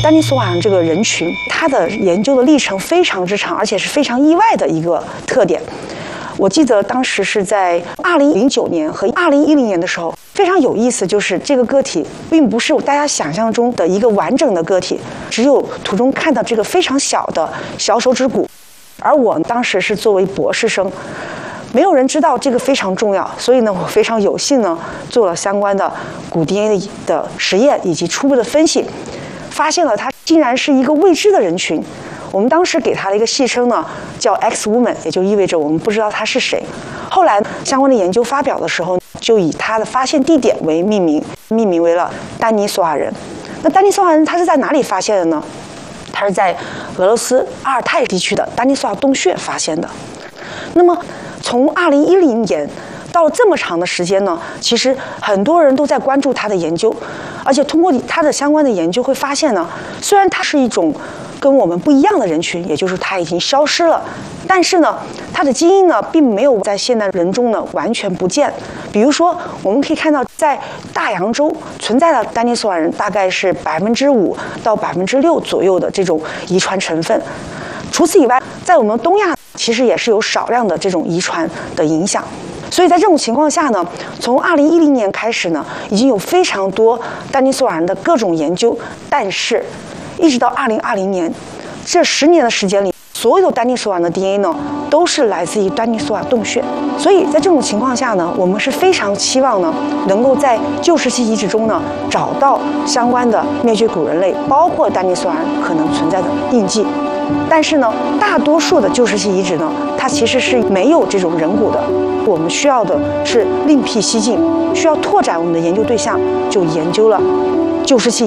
丹尼索瓦人这个人群，他的研究的历程非常之长，而且是非常意外的一个特点。我记得当时是在2009年和2010年的时候，非常有意思，就是这个个体并不是大家想象中的一个完整的个体，只有图中看到这个非常小的小手指骨。而我当时是作为博士生，没有人知道这个非常重要，所以呢，我非常有幸呢做了相关的骨 DNA 的实验以及初步的分析，发现了它竟然是一个未知的人群。我们当时给它的一个戏称呢叫 X Woman， 也就意味着我们不知道它是谁。后来相关的研究发表的时候，就以它的发现地点为命名为了丹尼索瓦人。那丹尼索瓦人他是在哪里发现的呢？他是在俄罗斯阿尔泰地区的丹尼索瓦洞穴发现的。那么从2010年到了这么长的时间呢，其实很多人都在关注他的研究，而且通过他的相关的研究会发现呢，虽然它是一种跟我们不一样的人群，也就是它已经消失了，但是呢，它的基因呢并没有在现代人中呢完全不见。比如说，我们可以看到，在大洋洲存在的丹尼索瓦人大概是5%到6%左右的这种遗传成分。除此以外，在我们东亚其实也是有少量的这种遗传的影响。所以在这种情况下呢，从2010年开始呢，已经有非常多丹尼索瓦人的各种研究，但是一直到2020年，这10年的时间里，所有的丹尼索瓦人的 DNA 呢，都是来自于丹尼索瓦洞穴。所以在这种情况下呢，我们是非常期望呢，能够在旧石器遗址中呢，找到相关的灭绝古人类，包括丹尼索瓦人可能存在的印记。但是呢，大多数的旧石器遗址呢，它其实是没有这种人骨的。我们需要的是另辟蹊径，需要拓展我们的研究对象，就研究了旧石器